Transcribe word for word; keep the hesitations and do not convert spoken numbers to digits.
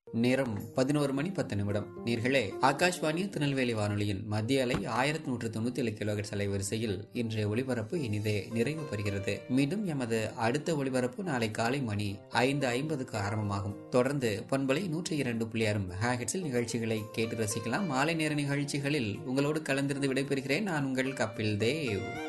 நேரம் பதினோரு மணி பத்து நிமிடம். நீர்களே, ஆகாஷ்வாணி திருநெல்வேலி வானொலியின் மத்திய அலை ஆயிரத்தி நூற்று தொண்ணூத்தி ஏழு கிலோஹெர்ட்ஸ் அலைவரிசையில் இன்றைய ஒளிபரப்பு இனிதே நிறைவு பெறுகிறது. மீண்டும் எமது அடுத்த ஒளிபரப்பு நாளை காலை மணி ஐந்து ஐம்பதுக்கு ஆரம்பமாகும். தொடர்ந்து பண்பலை நூற்றி இரண்டு புள்ளி ஆறு மெகாஹெர்ட்ஸில் நிகழ்ச்சிகளை கேட்டு ரசிக்கலாம். மாலை நேர நிகழ்ச்சிகளில் உங்களோடு கலந்திருந்து விடைபெறுகிறேன். நான் உங்கள் கபில் தேவ்.